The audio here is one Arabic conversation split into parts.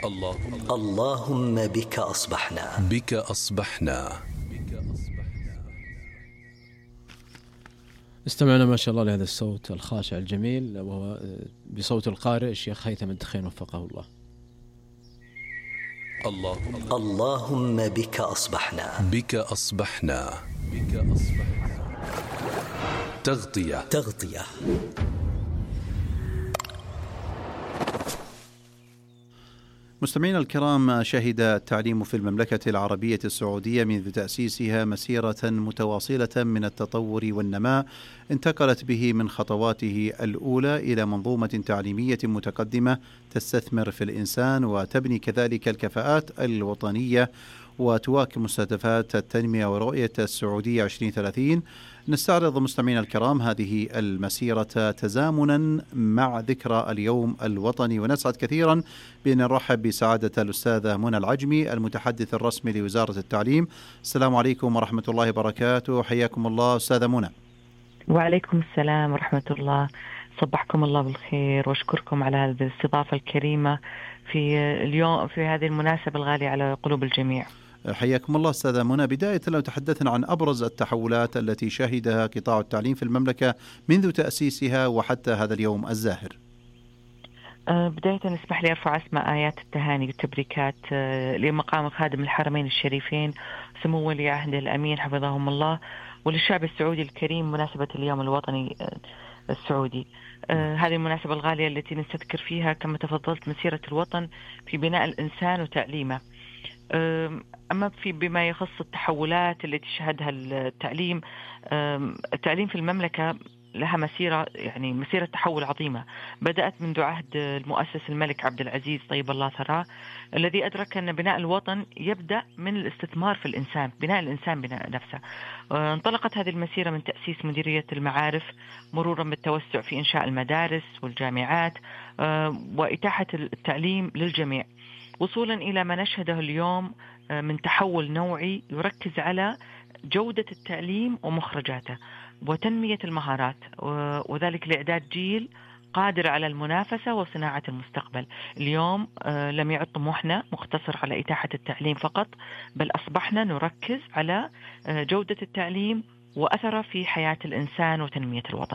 اللهم بك أصبحنا. بك أصبحنا. استمعنا ما شاء الله لهذا الصوت الخاشع الجميل، وهو بصوت القارئ الشيخ هيثم الدخين وفقه الله. اللهم بك أصبحنا. بك أصبحنا. تغطية. مستمعينا الكرام، شهد التعليم في المملكة العربية السعودية منذ تأسيسها مسيرة متواصلة من التطور والنماء، انتقلت به من خطواته الأولى إلى منظومة تعليمية متقدمة تستثمر في الإنسان وتبني كذلك الكفاءات الوطنية وتواكب مستهدفات التنمية ورؤية السعودية 2030. نستعرض مستمعينا الكرام هذه المسيرة تزامنا مع ذكرى اليوم الوطني، ونسعد كثيرا بأن نرحب بسعادة الأستاذة منى العجمي المتحدث الرسمي لوزارة التعليم. السلام عليكم ورحمة الله وبركاته، حياكم الله أستاذة منى. وعليكم السلام ورحمة الله، صبحكم الله بالخير وأشكركم على هذه الاستضافة الكريمة في اليوم في هذه المناسبة الغالية على قلوب الجميع. حياكم الله أستاذة منى. بداية لو تحدثنا عن أبرز التحولات التي شهدها قطاع التعليم في المملكة منذ تأسيسها وحتى هذا اليوم الزاهر. بداية اسمح لي أرفع أسماء آيات التهاني والتبريكات لمقام خادم الحرمين الشريفين سمو ولي عهد الأمين حفظهم الله، وللشعب السعودي الكريم مناسبة اليوم الوطني السعودي. هذه المناسبة الغالية التي نستذكر فيها كما تفضلت مسيرة الوطن في بناء الإنسان وتعليمه. أما بما يخص التحولات التي شهدها التعليم في المملكة لها مسيرة تحول عظيمة بدأت منذ عهد المؤسس الملك عبد العزيز طيب الله ثراه، الذي أدرك أن بناء الوطن يبدأ من الاستثمار في الإنسان، بناء الإنسان بناء نفسه. انطلقت هذه المسيرة من تأسيس مديرية المعارف مرورا بالتوسع في إنشاء المدارس والجامعات وإتاحة التعليم للجميع، وصولا إلى ما نشهده اليوم من تحول نوعي يركز على جودة التعليم ومخرجاته وتنمية المهارات، وذلك لإعداد جيل قادر على المنافسة وصناعة المستقبل. اليوم لم يعد طموحنا مقتصر على إتاحة التعليم فقط، بل أصبحنا نركز على جودة التعليم وأثره في حياة الإنسان وتنمية الوطن.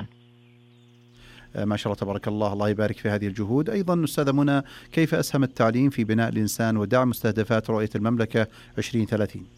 ما شاء الله تبارك الله، الله يبارك في هذه الجهود. أيضا أستاذة منى، كيف أسهم التعليم في بناء الإنسان ودعم مستهدفات رؤية المملكة 2030؟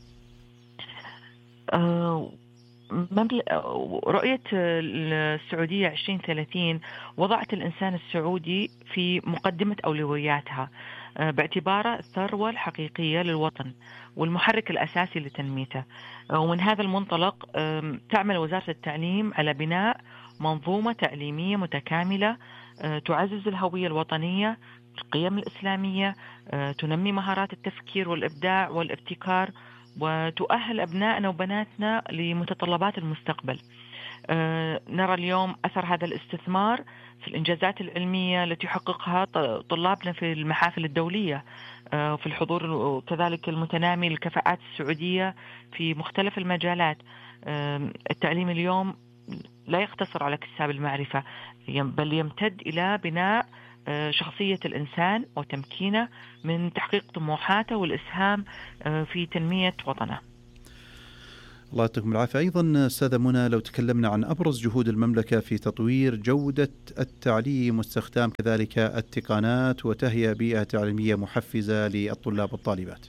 رؤية السعودية 2030 وضعت الإنسان السعودي في مقدمة أولوياتها باعتباره الثروة الحقيقية للوطن والمحرك الأساسي لتنميته. ومن هذا المنطلق تعمل وزارة التعليم على بناء منظومة تعليمية متكاملة تعزز الهوية الوطنية، القيم الإسلامية، تنمي مهارات التفكير والإبداع والابتكار، وتؤهل أبنائنا وبناتنا لمتطلبات المستقبل. نرى اليوم أثر هذا الاستثمار في الإنجازات العلمية التي يحققها طلابنا في المحافل الدولية، في الحضور وكذلك المتنامي للكفاءات السعودية في مختلف المجالات. التعليم اليوم لا يقتصر على اكتساب المعرفة، بل يمتد إلى بناء شخصية الإنسان وتمكينه من تحقيق طموحاته والإسهام في تنمية وطنه. الله يعطيكم العافية. أيضا أستاذة منى، لو تكلمنا عن أبرز جهود المملكة في تطوير جودة التعليم واستخدام كذلك التقنيات وتهيئة بيئة تعليمية محفزة للطلاب والطالبات.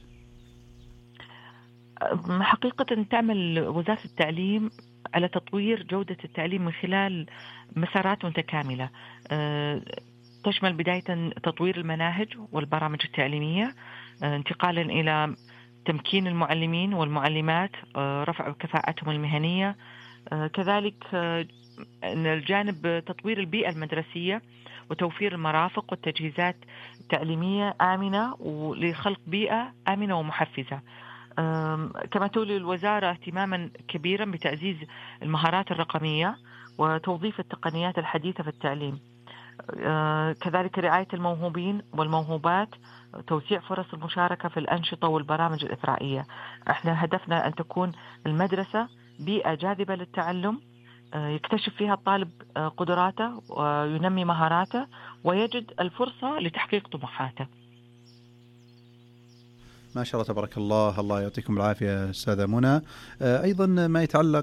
حقيقة تعمل وزارة التعليم على تطوير جودة التعليم من خلال مسارات متكاملة تشمل بداية تطوير المناهج والبرامج التعليمية، انتقالا إلى تمكين المعلمين والمعلمات، رفع كفاءتهم المهنية، كذلك الجانب تطوير البيئة المدرسية وتوفير المرافق والتجهيزات التعليمية آمنة ولخلق بيئة آمنة ومحفزة. كما تولي الوزارة اهتماما كبيرا بتعزيز المهارات الرقمية وتوظيف التقنيات الحديثة في التعليم، كذلك رعاية الموهوبين والموهوبات، توسيع فرص المشاركة في الأنشطة والبرامج الإثرائية. احنا هدفنا أن تكون المدرسة بيئة جاذبة للتعلم، يكتشف فيها الطالب قدراته وينمي مهاراته ويجد الفرصة لتحقيق طموحاته. ما شاء الله تبارك الله. الله يعطيكم العافية أستاذة منى. أيضا ما يتعلق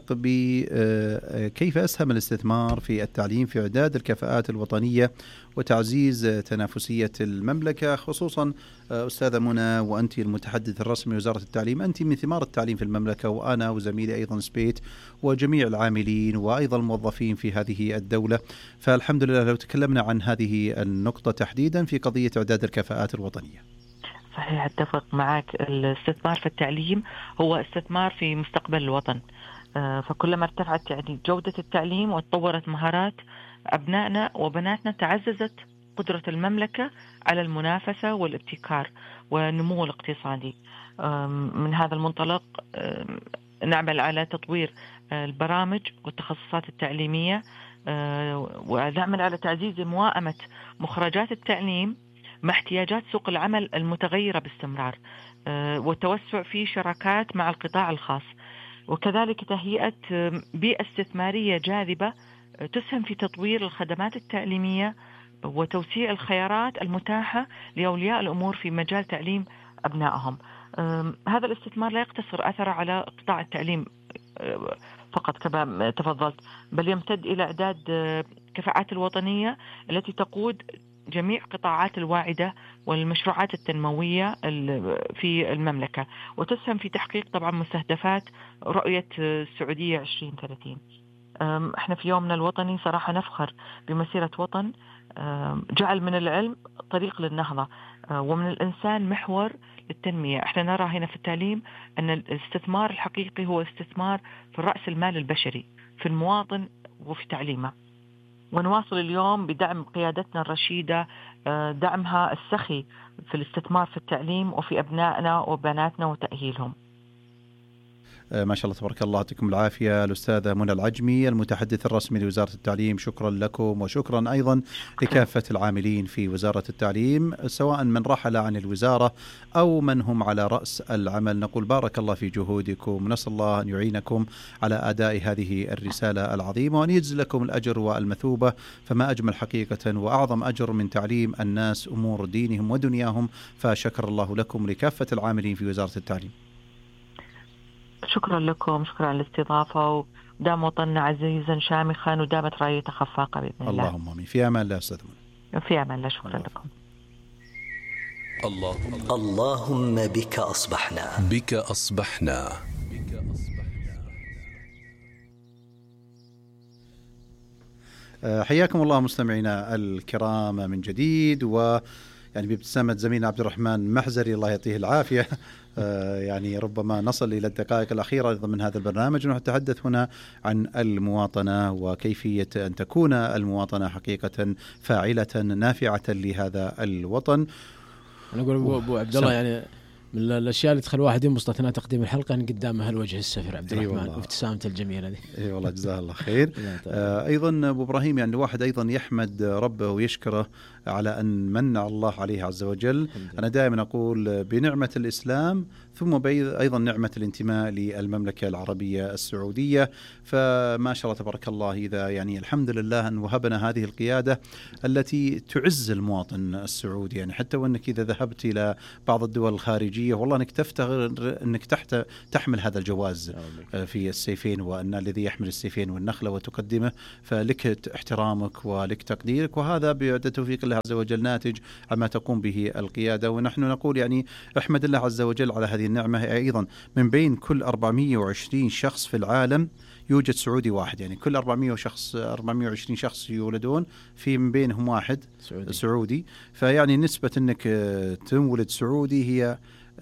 بكيف أسهم الاستثمار في التعليم في إعداد الكفاءات الوطنية وتعزيز تنافسية المملكة، خصوصا أستاذة منى وأنت المتحدث الرسمي لوزارة التعليم، أنت من ثمار التعليم في المملكة، وأنا وزميلي أيضا سبيت وجميع العاملين وأيضا الموظفين في هذه الدولة. فالحمد لله لو تكلمنا عن هذه النقطة تحديدا في قضية إعداد الكفاءات الوطنية. صحيح، أتفق معك. الاستثمار في التعليم هو استثمار في مستقبل الوطن. فكلما ارتفعت يعني جودة التعليم وتطورت مهارات أبنائنا وبناتنا، تعززت قدرة المملكة على المنافسة والابتكار والنمو الاقتصادي. من هذا المنطلق نعمل على تطوير البرامج والتخصصات التعليمية، ونعمل على تعزيز موائمة مخرجات التعليم مع احتياجات سوق العمل المتغيرة باستمرار، والتوسع في شراكات مع القطاع الخاص، وكذلك تهيئة بيئة استثمارية جاذبة تسهم في تطوير الخدمات التعليمية وتوسيع الخيارات المتاحة لأولياء الأمور في مجال تعليم أبنائهم. هذا الاستثمار لا يقتصر أثره على قطاع التعليم فقط كما تفضلت، بل يمتد إلى إعداد كفاءات الوطنية التي تقود جميع قطاعات الواعدة والمشروعات التنموية في المملكة، وتسهم في تحقيق طبعا مستهدفات رؤية السعودية 2030. احنا في يومنا الوطني صراحة نفخر بمسيرة وطن جعل من العلم طريق للنهضة ومن الإنسان محور للتنمية. احنا نرى هنا في التعليم أن الاستثمار الحقيقي هو استثمار في رأس المال البشري في المواطن وفي تعليمه، ونواصل اليوم بدعم قيادتنا الرشيدة دعمها السخي في الاستثمار في التعليم وفي أبنائنا وبناتنا وتأهيلهم. ما شاء الله تبارك الله، يعطيكم العافية. الأستاذة منى العجمي المتحدث الرسمي لوزارة التعليم، شكرا لكم وشكرا أيضا لكافة العاملين في وزارة التعليم سواء من رحل عن الوزارة أو من هم على رأس العمل. نقول بارك الله في جهودكم، نسأل الله أن يعينكم على أداء هذه الرسالة العظيمة وأن يجزل لكم الأجر والمثوبة، فما أجمل حقيقة وأعظم أجر من تعليم الناس أمور دينهم ودنياهم. فشكر الله لكم لكافة العاملين في وزارة التعليم. شكرا لكم، شكرا على الاستضافة، ودام وطننا عزيزا شامخا ودامت رايته خفاقة بإذن الله. اللهم آمين. في أمان الله أستاذ منى. في أمان الله. شكرا لكم. اللهم بك أصبحنا. بك أصبحنا. حياكم الله مستمعينا الكرام من جديد، يعني بابتسامة زميلنا عبد الرحمن محزري الله يعطيه العافية. يعني ربما نصل إلى الدقائق الأخيرة ضمن هذا البرنامج ونتحدث هنا عن المواطنة وكيفية أن تكون المواطنة حقيقة فاعلة نافعة لهذا الوطن. أنا أقول أبو عبد الله، يعني من الأشياء اللي تخلي الواحد ينبسط أثناء تقديم الحلقة أن قدامها الوجه السفر عبد الرحمن وابتسامته الجميلة دي. اي والله جزاه الله خير. أيضا أبو إبراهيم، يعني الواحد أيضا يحمد ربه ويشكره على أن من الله عليه عز وجل. أنا دائما أقول بنعمة الإسلام ثم أيضا نعمة الانتماء للمملكة العربية السعودية. فما شاء الله تبارك الله، إذا يعني الحمد لله أن وهبنا هذه القيادة التي تعز المواطن السعودي. يعني حتى وأنك إذا ذهبت إلى بعض الدول الخارجية والله أنك تفتخر أنك تحمل هذا الجواز في السيفين، وأن الذي يحمل السيفين والنخلة وتقدمه، فلك احترامك ولك تقديرك، وهذا بعد توفيق الله عز وجل ناتج عما تقوم به القيادة. ونحن نقول يعني احمد الله عز وجل على هذه النعمة. أيضا من بين كل 420 شخص في العالم يوجد سعودي واحد، يعني كل 420 شخص يولدون في من بينهم واحد سعودي. فيعني نسبة أنك تولد سعودي هي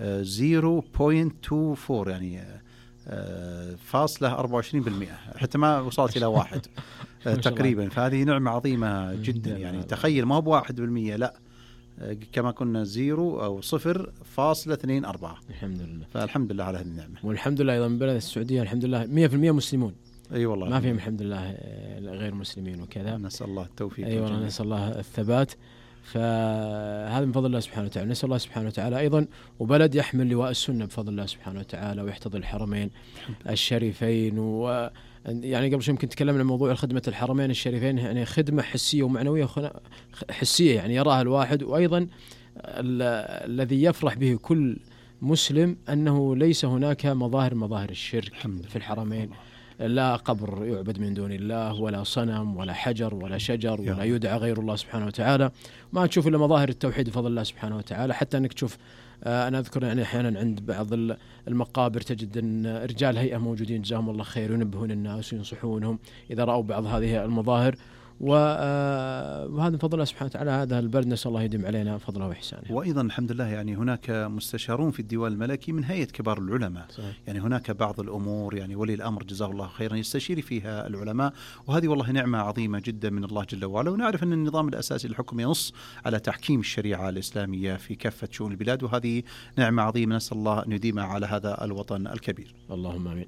0.24، يعني فاصلة 24%، حتى ما وصلت إلى 1 تقريبا. فهذه نعمة عظيمة جدا. يعني تخيل ما هو 1%، لا كما كنا 0 أو 0.24. الحمد لله. فالحمد لله على هذه النعمة. والحمد لله أيضا بلد السعودية الحمد لله 100% مسلمون. أي والله ما فيهم الحمد لله غير مسلمين وكذا. نسأل الله التوفيق. أي والله نسأل الله الثبات. فهذا من فضل الله سبحانه وتعالى. نسأل الله سبحانه وتعالى أيضا، وبلد يحمل لواء السنة بفضل الله سبحانه وتعالى ويحتضن الحرمين الشريفين. يعني قبل شوي يمكن تكلمنا عن موضوع خدمة الحرمين الشريفين، يعني خدمة حسية ومعنوية. حسية يعني يراها الواحد، وأيضا الذي يفرح به كل مسلم أنه ليس هناك مظاهر الشرك في الحرمين، لا قبر يعبد من دون الله، ولا صنم، ولا حجر، ولا شجر، ولا يدعى غير الله سبحانه وتعالى. ما تشوف إلا مظاهر التوحيد بفضل الله سبحانه وتعالى. حتى أنك تشوف، أنا أذكر يعني أحيانا عند بعض المقابر تجد أن رجال هيئة موجودين جزاهم الله خير ينبهون الناس وينصحونهم إذا رأوا بعض هذه المظاهر، وهذا من فضل الله سبحانه وتعالى. هذا البلد نسأل الله يديم علينا فضله وإحسانه. وأيضا الحمد لله يعني هناك مستشارون في الديوان الملكي من هيئة كبار العلماء. صحيح. يعني هناك بعض الأمور يعني ولي الأمر جزاه الله خيرا يستشير فيها العلماء، وهذه والله نعمة عظيمة جدا من الله جل وعلا. ونعرف أن النظام الأساسي للحكم ينص على تحكيم الشريعة الإسلامية في كافة شؤون البلاد، وهذه نعمة عظيمة نسأل الله أن يديمها على هذا الوطن الكبير. اللهم آمين.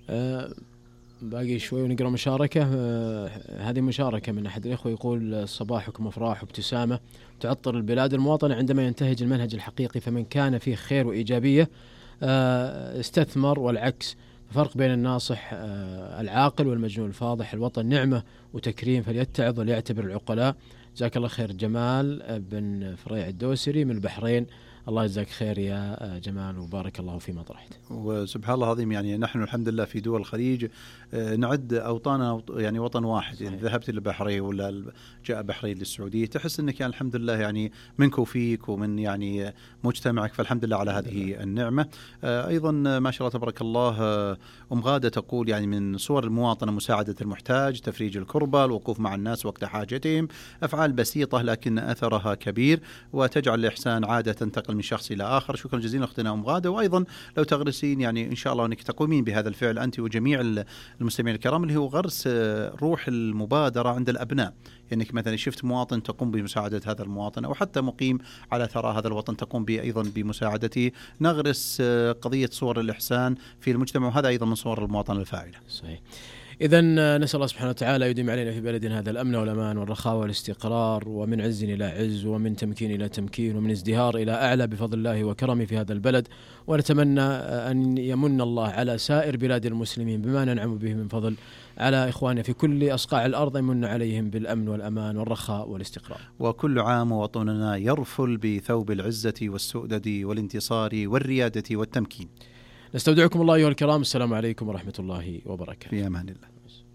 باقي شوي ونقرأ مشاركة. هذه مشاركة من أحد الإخوة يقول: صباحكم أفراح وابتسامة تعطر البلاد المواطنة عندما ينتهج المنهج الحقيقي، فمن كان فيه خير وإيجابية استثمر، والعكس. فرق بين الناصح العاقل والمجنون الفاضح. الوطن نعمة وتكريم، فليتعظ وليعتبر العقلاء. جزاك الله خير. جمال بن فريع الدوسري من البحرين. الله يجزاك خير يا جمال، وبارك الله فيما طرحت. وسبحان الله العظيم، يعني نحن الحمد لله في دول الخليج نعد أوطاننا يعني وطن واحد. يعني ذهبت للبحرين ولا جاء بحرين للسعودية تحس أنك يعني الحمد لله يعني منك وفيك ومن يعني مجتمعك، فالحمد لله على هذه النعمة. أيضا ما شاء الله تبارك الله أم غادة تقول يعني من صور المواطنة مساعدة المحتاج، تفريج الكربة، الوقوف مع الناس وقت حاجتهم، أفعال بسيطة لكن أثرها كبير وتجعل الإحسان عادة تنتقل من شخص إلى آخر. شكرا جزيلا أختنا أم غادة. وأيضا لو تغرسين يعني إن شاء الله أنك تقومين بهذا الفعل أنت وجميع المستمعين الكرام، اللي هو غرس روح المبادرة عند الأبناء. يعني مثلا شفت مواطن تقوم بمساعدة هذا المواطن، أو حتى مقيم على ثراء هذا الوطن تقوم أيضا بمساعدته. نغرس قضية صور الإحسان في المجتمع، وهذا أيضا من صور المواطنة الفاعلة. صحيح. إذن نسأل الله سبحانه وتعالى يديم علينا في بلدنا هذا الأمن والأمان والرخاء والاستقرار، ومن عز إلى عز، ومن تمكين إلى تمكين، ومن ازدهار إلى أعلى بفضل الله وكرمه في هذا البلد. ونتمنى أن يمن الله على سائر بلاد المسلمين بما ننعم به من فضل على إخواننا في كل أصقاع الأرض، يمن عليهم بالأمن والأمان والرخاء والاستقرار. وكل عام وطننا يرفل بثوب العزة والسؤدد والانتصار والريادة والتمكين. نستودعكم الله أيها الكرام. السلام عليكم ورحمة الله وبركاته. في أمان الله.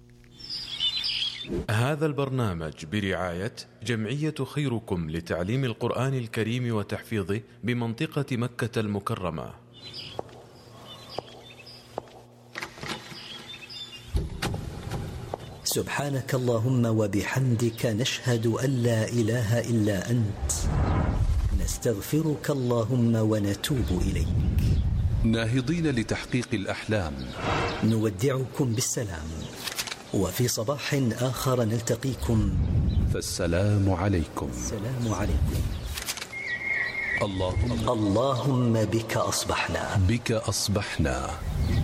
هذا البرنامج برعاية جمعية خيركم لتعليم القرآن الكريم وتحفيظه بمنطقة مكة المكرمة. سبحانك اللهم وبحمدك، نشهد أن لا إله إلا أنت، نستغفرك اللهم ونتوب إليك. ناهضين لتحقيق الأحلام، نودعكم بالسلام، وفي صباح آخر نلتقيكم، فالسلام عليكم. السلام عليكم. اللهم بك أصبحنا. بك أصبحنا.